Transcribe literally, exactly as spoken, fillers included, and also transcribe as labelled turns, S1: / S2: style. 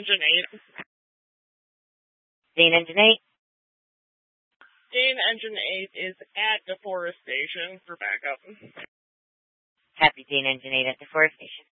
S1: Engine eight.
S2: Steam Engine eight.
S1: Steam Engine eight is at deforestation for backup.
S2: Happy Steam Engine eight at deforestation.